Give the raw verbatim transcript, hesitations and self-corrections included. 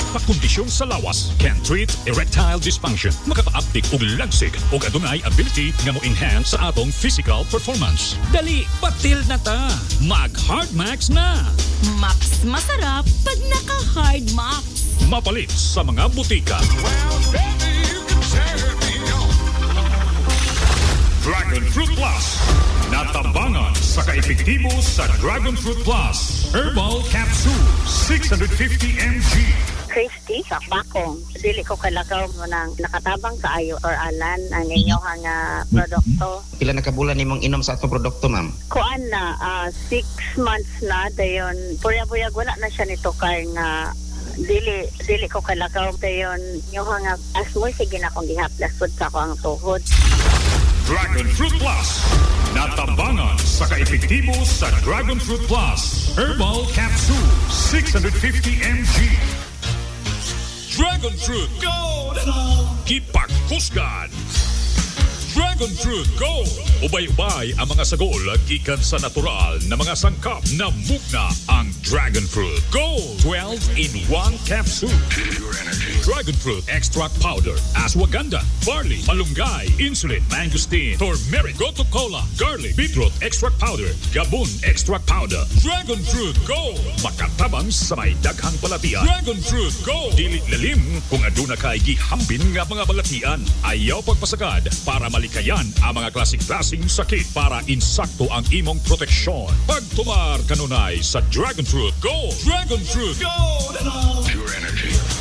Pagkondisyon sa lawas can treat erectile dysfunction. Makapa-uptik og lagsig og adunay ability nga mo-enhance sa atong physical performance. Dali, batil na ta. Mag-Hard Max na. Max masarap pag naka-Hard Max. Mapalit sa mga butika. Well, baby, you can turn me on. Dragon Fruit Plus. Natabangan sa kaepektibo sa Dragon Fruit Plus. Herbal Capsule, six hundred fifty milligrams. Christy, sa bakong. Dili ko kalakaw mo ng nakatabang kaayo or alan ang inyong nga produkto. Pila na kabulan nimong inom sa atong produkto, ma'am? Kuan na, ah, six months na, dayon, purya-purya wala na siya nito kay nga dili dili ko kalakaw dayon yung nga asmoy sige na kong gihaplas pud sa ko ang tuhod. Dragon Fruit Plus. Natabangan sa kaepektibo sa Dragon Fruit Plus. Herbal Capsule, six hundred fifty milligrams. Dragon Fruit Gold! Kipak Kusgan! Dragon Fruit Gold! Ubay-ubay ang mga sagol gikan sa natural na mga sangkap na mugna ang Dragon Fruit Gold. twelve in one capsule. Pure energy. Dragon Fruit Extract Powder, Ashwagandha, Barley, Malunggay, Insulin, Mangosteen, Turmeric, Gotu Cola, Garlic, Beetroot Extract Powder, Gabon Extract Powder. Dragon Fruit Gold! Makatabang sa may daghang balatian. Dragon Fruit Gold! Dili lalim kung aduna kay gihambin nga mga balatian. Ayaw pagpasagad para malikayan ang mga klasik-klasing sakit para insakto ang imong proteksyon. Pagtumar kanunay sa Dragon Fruit Gold. Dragon Fruit Gold! Pure energy.